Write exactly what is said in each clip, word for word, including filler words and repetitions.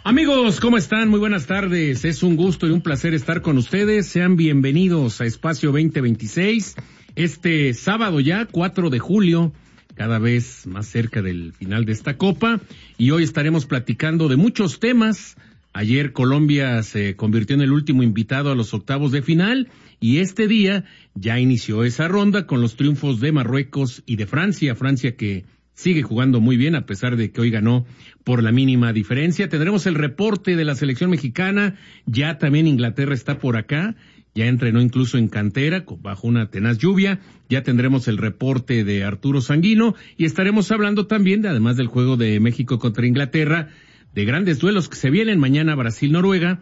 Amigos, ¿cómo están? Muy buenas tardes. Es un gusto y un placer estar con ustedes. Sean bienvenidos a Espacio veinte veintiséis. Este sábado ya, cuatro de julio, cada vez más cerca del final de esta Copa. Y hoy estaremos platicando de muchos temas. Ayer Colombia se convirtió en el último invitado a los octavos de final. Y este día ya inició esa ronda con los triunfos de Marruecos y de Francia. Francia que sigue jugando muy bien a pesar de que hoy ganó por la mínima diferencia. Tendremos el reporte de la selección mexicana. Ya también Inglaterra está por acá. Ya entrenó incluso en cantera bajo una tenaz lluvia. Ya tendremos el reporte de Arturo Sanguino y estaremos hablando también, de, además del juego de México contra Inglaterra, de grandes duelos que se vienen mañana Brasil-Noruega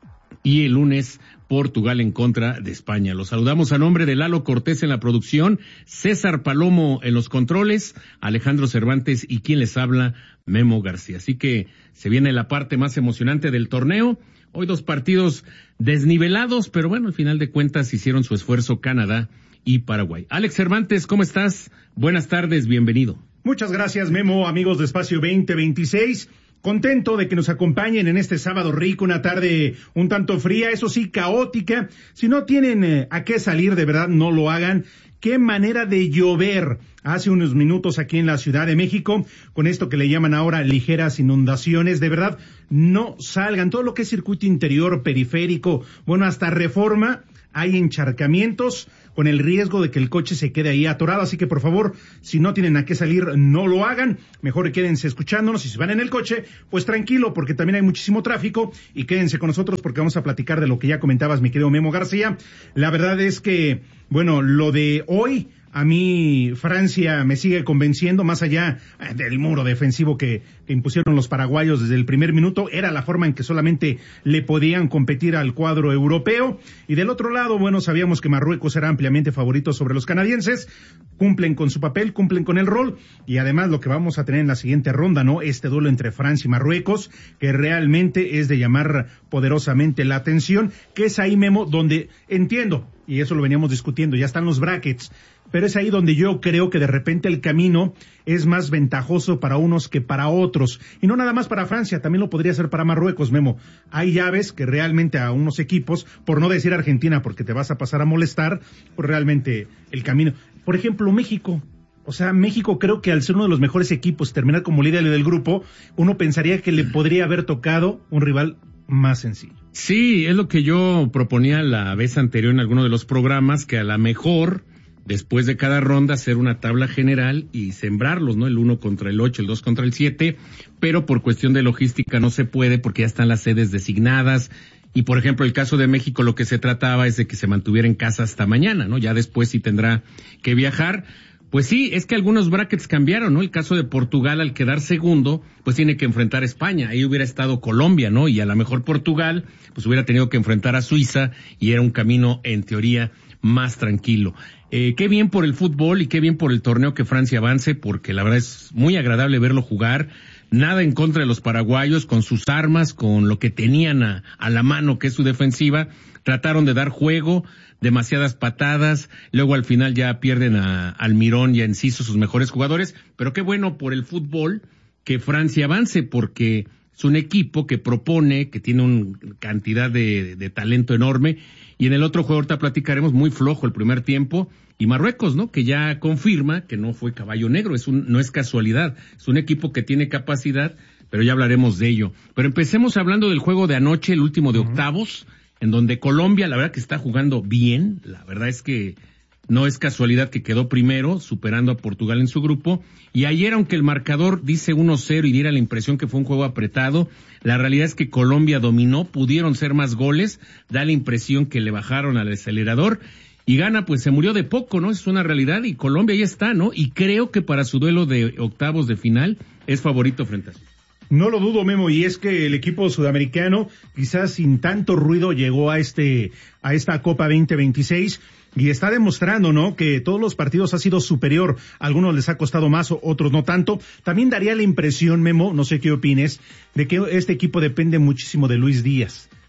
y el lunes Portugal en contra de España. Los saludamos a nombre de Lalo Cortés en la producción, César Palomo en los controles, Alejandro Cervantes y quien les habla, Memo García. Así que se viene la parte más emocionante del torneo. Hoy dos partidos desnivelados, pero bueno, al final de cuentas hicieron su esfuerzo Canadá y Paraguay. Alex Cervantes, ¿cómo estás? Buenas tardes, bienvenido. Muchas gracias, Memo, amigos de Espacio veinte veintiséis. Contento de que nos acompañen en este sábado rico, una tarde un tanto fría, eso sí, caótica. Si no tienen eh, a qué salir, de verdad, no lo hagan. Qué manera de llover hace unos minutos aquí en la Ciudad de México, con esto que le llaman ahora ligeras inundaciones. De verdad, no salgan. Todo lo que es circuito interior, periférico, bueno, hasta Reforma, hay encharcamientos con el riesgo de que el coche se quede ahí atorado, así que por favor, si no tienen a qué salir, no lo hagan, mejor quédense escuchándonos, y si van en el coche, pues tranquilo, porque también hay muchísimo tráfico, y quédense con nosotros porque vamos a platicar de lo que ya comentabas, mi querido Memo García. La verdad es que, bueno, lo de hoy, a mí Francia me sigue convenciendo, más allá del muro defensivo que, que impusieron los paraguayos desde el primer minuto, era la forma en que solamente le podían competir al cuadro europeo. Y del otro lado, bueno, sabíamos que Marruecos era ampliamente favorito sobre los canadienses, cumplen con su papel, cumplen con el rol, y además lo que vamos a tener en la siguiente ronda, ¿no? Este duelo entre Francia y Marruecos, que realmente es de llamar poderosamente la atención, que es ahí, Memo, donde entiendo, y eso lo veníamos discutiendo, ya están los brackets, pero es ahí donde yo creo que de repente el camino es más ventajoso para unos que para otros. Y no nada más para Francia, también lo podría ser para Marruecos, Memo. Hay llaves que realmente a unos equipos, por no decir Argentina, porque te vas a pasar a molestar, pues realmente el camino. Por ejemplo, México. O sea, México creo que al ser uno de los mejores equipos, terminar como líder del grupo, uno pensaría que le podría haber tocado un rival más sencillo. Sí, es lo que yo proponía la vez anterior en alguno de los programas, que a lo mejor después de cada ronda hacer una tabla general y sembrarlos, ¿no? El uno contra el ocho, el dos contra el siete, pero por cuestión de logística no se puede porque ya están las sedes designadas. Y por ejemplo, el caso de México, lo que se trataba es de que se mantuviera en casa hasta mañana, ¿no? Ya después sí tendrá que viajar. Pues sí, es que algunos brackets cambiaron, ¿no? El caso de Portugal, al quedar segundo, pues tiene que enfrentar a España. Ahí hubiera estado Colombia, ¿no? Y a lo mejor Portugal, pues hubiera tenido que enfrentar a Suiza y era un camino, en teoría, más tranquilo. Eh, qué bien por el fútbol y qué bien por el torneo que Francia avance, porque la verdad es muy agradable verlo jugar. Nada en contra de los paraguayos, con sus armas, con lo que tenían a, a la mano, que es su defensiva. Trataron de dar juego, demasiadas patadas, luego al final ya pierden a Almirón y a Enciso, sus mejores jugadores, pero qué bueno por el fútbol que Francia avance, porque es un equipo que propone, que tiene una cantidad de, de talento enorme, y en el otro juego ahorita platicaremos, muy flojo el primer tiempo, y Marruecos, ¿no? Que ya confirma que no fue caballo negro, es un, no es casualidad, es un equipo que tiene capacidad, pero ya hablaremos de ello. Pero empecemos hablando del juego de anoche, el último de octavos, en donde Colombia, la verdad que está jugando bien, la verdad es que no es casualidad que quedó primero, superando a Portugal en su grupo, y ayer, aunque el marcador dice uno cero y diera la impresión que fue un juego apretado, la realidad es que Colombia dominó, pudieron ser más goles, da la impresión que le bajaron al acelerador, y gana, pues se murió de poco, ¿no? Es una realidad, y Colombia ya está, ¿no? Y creo que para su duelo de octavos de final es favorito frente a Suiza. No lo dudo, Memo, y es que el equipo sudamericano, quizás sin tanto ruido, llegó a este, a esta Copa veinte veintiséis, y está demostrando, ¿no?, que todos los partidos ha sido superior. A algunos les ha costado más, otros no tanto. También daría la impresión, Memo, no sé qué opines, de que este equipo depende muchísimo de Luis Díaz.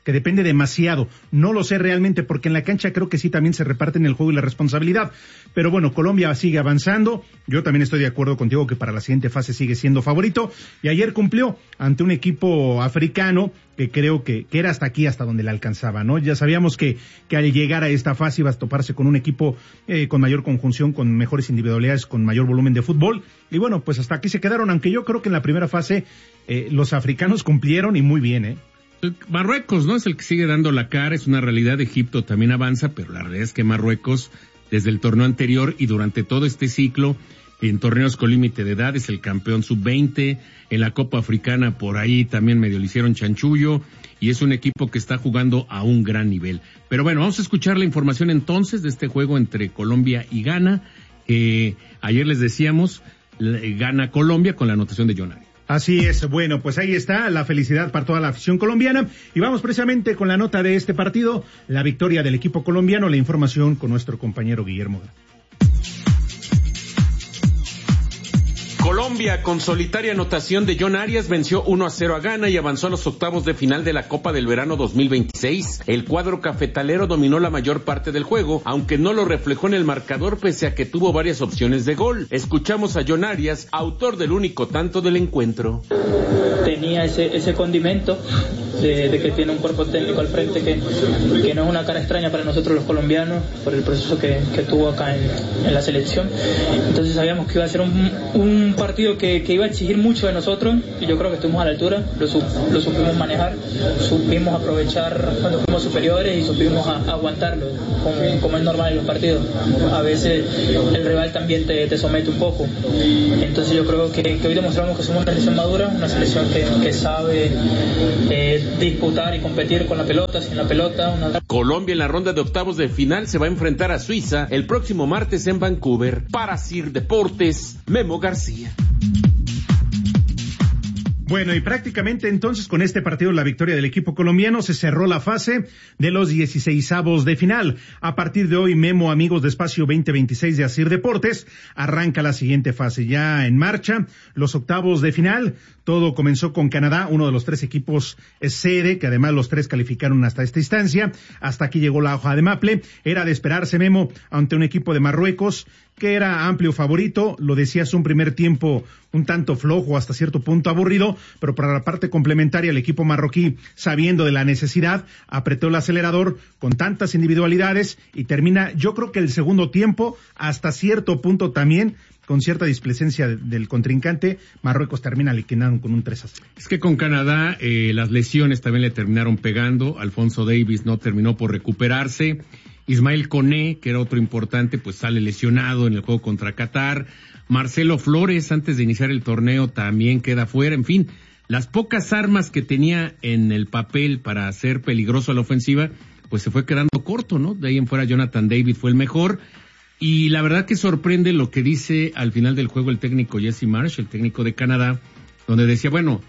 que depende demasiado. No lo sé realmente, porque en la cancha creo que sí también se reparten el juego y la responsabilidad. Pero bueno, Colombia sigue avanzando. Yo también estoy de acuerdo contigo que para la siguiente fase sigue siendo favorito. Y ayer cumplió ante un equipo africano que creo que, que era hasta aquí, hasta donde le alcanzaba, ¿no? Ya sabíamos que, que al llegar a esta fase iba a toparse con un equipo eh, con mayor conjunción, con mejores individualidades, con mayor volumen de fútbol. Y bueno, pues hasta aquí se quedaron, aunque yo creo que en la primera fase eh, los africanos cumplieron y muy bien, ¿eh? Marruecos, ¿no? Es el que sigue dando la cara, es una realidad. Egipto también avanza, pero la realidad es que Marruecos, desde el torneo anterior y durante todo este ciclo, en torneos con límite de edad, es el campeón sub veinte, en la Copa Africana por ahí también medio le hicieron chanchullo, y es un equipo que está jugando a un gran nivel. Pero bueno, vamos a escuchar la información entonces de este juego entre Colombia y Ghana, que ayer les decíamos, gana Colombia con la anotación de John Arias. Así es, bueno, pues ahí está la felicidad para toda la afición colombiana y vamos precisamente con la nota de este partido, la victoria del equipo colombiano, la información con nuestro compañero Guillermo. Colombia, con solitaria anotación de John Arias, venció uno a cero a Ghana y avanzó a los octavos de final de la Copa del Verano dos mil veintiséis. El cuadro cafetalero dominó la mayor parte del juego, aunque no lo reflejó en el marcador pese a que tuvo varias opciones de gol. Escuchamos a John Arias, autor del único tanto del encuentro. Tenía ese, ese condimento de, de que tiene un cuerpo técnico al frente que, que no es una cara extraña para nosotros los colombianos por el proceso que, que tuvo acá en, en la selección. Entonces sabíamos que iba a ser un, un partido que, que iba a exigir mucho de nosotros y yo creo que estuvimos a la altura, lo, lo supimos manejar, supimos aprovechar cuando fuimos superiores y supimos a, a aguantarlo, como, como es normal en los partidos. A veces el rival también te, te somete un poco. Entonces yo creo que, que hoy demostramos que somos una selección madura, una selección que, que sabe eh, disputar y competir con la pelota, sin la pelota. Una... Colombia en la ronda de octavos de final se va a enfrentar a Suiza el próximo martes en Vancouver. Para Sir Deportes, Memo García. Bueno, y prácticamente entonces con este partido, la victoria del equipo colombiano, se cerró la fase de los dieciseisavos de final. A partir de hoy, Memo, amigos de Espacio veinte veintiséis de Asir Deportes, arranca la siguiente fase ya en marcha, los octavos de final. Todo comenzó con Canadá, uno de los tres equipos sede, que además los tres calificaron hasta esta instancia. Hasta aquí llegó la hoja de Maple. Era de esperarse, Memo, ante un equipo de Marruecos, que era amplio favorito. Lo decías, un primer tiempo un tanto flojo, hasta cierto punto aburrido, pero para la parte complementaria el equipo marroquí, sabiendo de la necesidad, apretó el acelerador con tantas individualidades y termina, yo creo que el segundo tiempo, hasta cierto punto también, con cierta displicencia del contrincante, Marruecos termina liquidando con un tres a cero. Es que con Canadá eh, las lesiones también le terminaron pegando. Alfonso Davies no terminó por recuperarse. Ismael Koné, que era otro importante, pues sale lesionado en el juego contra Qatar. Marcelo Flores, antes de iniciar el torneo, también queda fuera. En fin, las pocas armas que tenía en el papel para hacer peligroso a la ofensiva, pues se fue quedando corto, ¿no? De ahí en fuera Jonathan David fue el mejor. Y la verdad que sorprende lo que dice al final del juego el técnico Jesse Marsh, el técnico de Canadá, donde decía, bueno,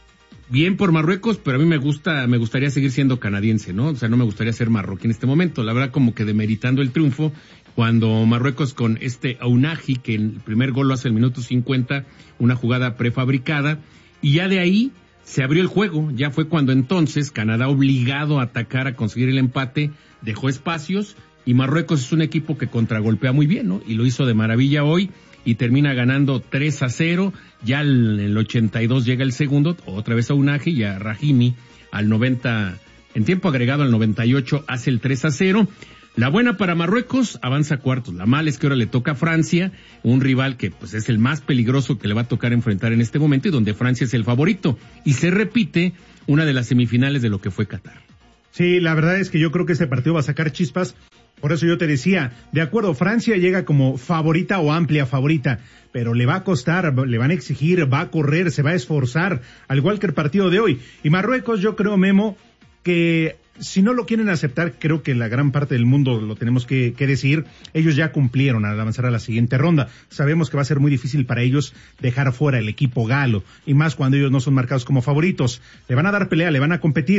bien por Marruecos, pero a mí me gusta, me gustaría seguir siendo canadiense, ¿no? O sea, no me gustaría ser marroquí en este momento. La verdad, como que demeritando el triunfo, cuando Marruecos con este Aunahi, que el primer gol lo hace el minuto cincuenta, una jugada prefabricada, y ya de ahí se abrió el juego. Ya fue cuando entonces Canadá, obligado a atacar, a conseguir el empate, dejó espacios, y Marruecos es un equipo que contragolpea muy bien, ¿no? Y lo hizo de maravilla hoy, y termina ganando tres a cero, ya en el ochenta y dos llega el segundo, otra vez a Aunahi, y a Rahimi al noventa, en tiempo agregado al noventa y ocho, hace el tres a cero. La buena para Marruecos, avanza a cuartos. La mala es que ahora le toca a Francia, un rival que pues es el más peligroso que le va a tocar enfrentar en este momento y donde Francia es el favorito. Y se repite una de las semifinales de lo que fue Qatar. Sí, la verdad es que yo creo que este partido va a sacar chispas. Por eso yo te decía, de acuerdo, Francia llega como favorita o amplia favorita, pero le va a costar, le van a exigir, va a correr, se va a esforzar, al igual que el partido de hoy. Y Marruecos, yo creo, Memo, que si no lo quieren aceptar, creo que la gran parte del mundo lo tenemos que, que decir, ellos ya cumplieron al avanzar a la siguiente ronda. Sabemos que va a ser muy difícil para ellos dejar fuera el equipo galo, y más cuando ellos no son marcados como favoritos. Le van a dar pelea, le van a competir.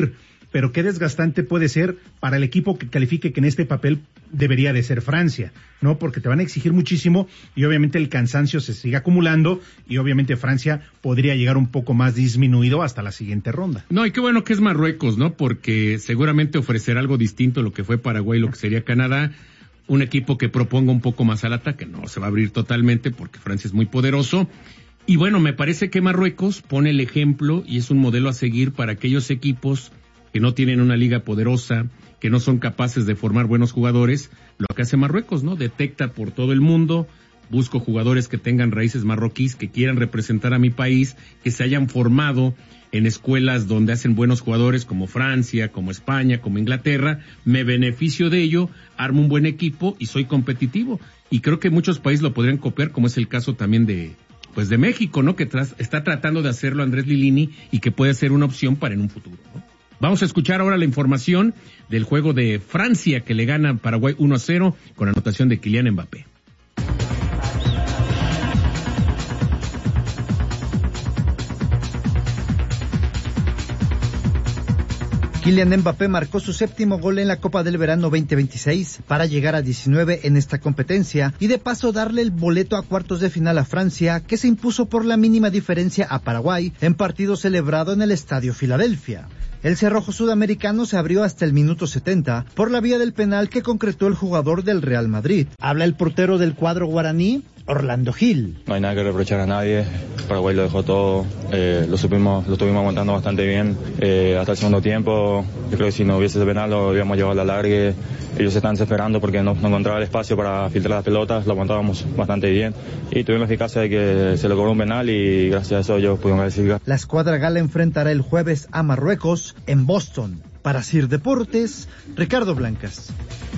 pero qué desgastante puede ser para el equipo que califique, que en este papel debería de ser Francia, ¿no? Porque te van a exigir muchísimo y obviamente el cansancio se sigue acumulando y obviamente Francia podría llegar un poco más disminuido hasta la siguiente ronda. No, y qué bueno que es Marruecos, ¿no? Porque seguramente ofrecerá algo distinto a lo que fue Paraguay, lo que sería Canadá, un equipo que proponga un poco más al ataque, no se va a abrir totalmente porque Francia es muy poderoso. Y bueno, me parece que Marruecos pone el ejemplo y es un modelo a seguir para aquellos equipos que no tienen una liga poderosa, que no son capaces de formar buenos jugadores. Lo que hace Marruecos, ¿no? Detecta por todo el mundo, busco jugadores que tengan raíces marroquíes, que quieran representar a mi país, que se hayan formado en escuelas donde hacen buenos jugadores como Francia, como España, como Inglaterra, me beneficio de ello, armo un buen equipo y soy competitivo. Y creo que muchos países lo podrían copiar, como es el caso también de pues de México, ¿no? Que tras, está tratando de hacerlo Andrés Lilini y que puede ser una opción para en un futuro, ¿no? Vamos a escuchar ahora la información del juego de Francia que le gana a Paraguay uno a cero con anotación de Kylian Mbappé. Kylian Mbappé marcó su séptimo gol en la Copa del Verano veinte veintiséis para llegar a diecinueve en esta competencia y de paso darle el boleto a cuartos de final a Francia, que se impuso por la mínima diferencia a Paraguay en partido celebrado en el Estadio Filadelfia. El cerrojo sudamericano se abrió hasta el minuto setenta por la vía del penal que concretó el jugador del Real Madrid. Habla el portero del cuadro guaraní, Orlando Gil. No hay nada que reprochar a nadie, Paraguay lo dejó todo, eh, lo supimos, lo estuvimos aguantando bastante bien, eh, hasta el segundo tiempo. Yo creo que si no hubiese ese penal lo hubiéramos llevado a la largue. Ellos se están desesperando porque no, no encontraba el espacio para filtrar las pelotas, lo aguantábamos bastante bien y tuvimos la eficacia de que se le cobró un penal y gracias a eso ellos pudieron clasificar. La escuadra gala enfrentará el jueves a Marruecos en Boston. Para C I R Deportes, Ricardo Blancas.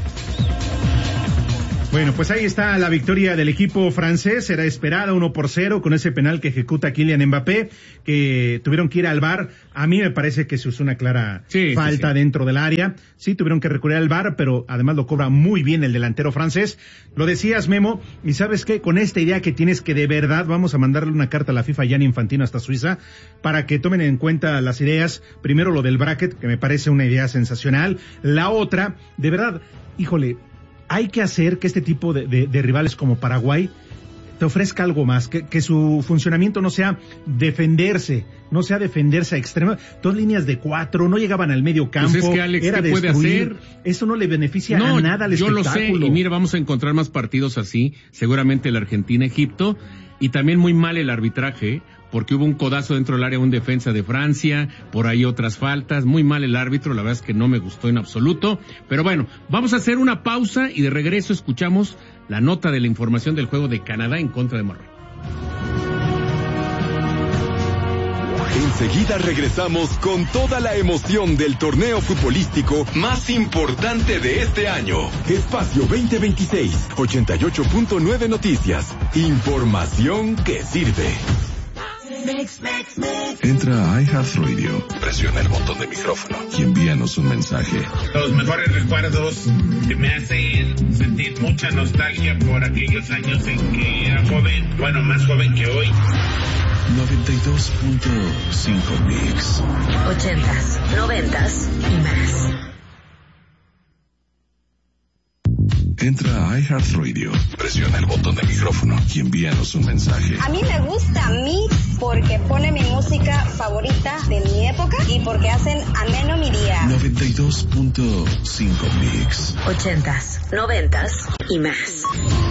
Bueno, pues ahí está la victoria del equipo francés, era esperada uno por cero con ese penal que ejecuta Kylian Mbappé, que tuvieron que ir al V A R. A mí me parece que se usó una clara sí, falta sí, sí. dentro del área. Sí, tuvieron que recurrir al V A R, pero además lo cobra muy bien el delantero francés. Lo decías, Memo, y ¿sabes qué? Con esta idea que tienes que de verdad vamos a mandarle una carta a la FIFA, Gianni Infantino hasta Suiza, para que tomen en cuenta las ideas. Primero lo del bracket, que me parece una idea sensacional. La otra, de verdad, híjole, hay que hacer que este tipo de, de, de rivales como Paraguay te ofrezca algo más, que, que su funcionamiento no sea defenderse, no sea defenderse a extrema, dos líneas de cuatro, no llegaban al medio campo, pues es que Alex, era ¿qué puede hacer? Eso no le beneficia no, a nada al yo espectáculo. Yo lo sé, y mira, vamos a encontrar más partidos así, seguramente el Argentina-Egipto, y también muy mal el arbitraje, porque hubo un codazo dentro del área, un defensa de Francia, por ahí otras faltas, muy mal el árbitro, la verdad es que no me gustó en absoluto, pero bueno, vamos a hacer una pausa y de regreso escuchamos la nota de la información del juego de Canadá en contra de Marruecos. Enseguida regresamos con toda la emoción del torneo futbolístico más importante de este año. Espacio veinte veintiséis, ochenta y ocho punto nueve Noticias. Información que sirve. Mix, mix, mix. Entra a iHeartRadio, presiona el botón de micrófono y envíanos un mensaje. Los mejores recuerdos que me hacen sentir mucha nostalgia por aquellos años en que era joven, bueno, más joven que hoy. noventa y dos punto cinco Mix. Ochentas, noventas y más. Entra a iHeartRadio, presiona el botón de micrófono y envíanos un mensaje. A mí me gusta Mix porque pone mi música favorita de mi época y porque hacen ameno mi día. noventa y dos punto cinco Mix. Ochentas, noventas y más.